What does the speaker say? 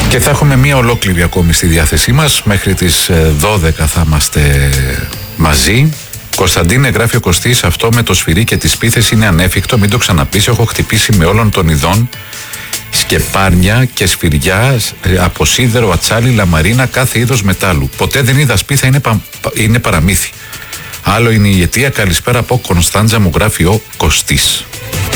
Και θα έχουμε μία ολόκληρη ακόμη στη διάθεσή μας. Μέχρι τις 12 θα είμαστε μαζί. Κωνσταντίνε, γράφει ο Κωστής, αυτό με το σφυρί και τις πίθες είναι ανέφικτο. Μην το ξαναπείς. Έχω χτυπήσει με όλων των ειδών σκεπάρνια και σφυριά από σίδερο, ατσάλι, λαμαρίνα, κάθε είδος μετάλλου. Ποτέ δεν είδα σπίθα, είναι παραμύθι. Άλλο είναι η αιτία. Καλησπέρα από Κωνσταντζα, μου γράφει ο Κωστής.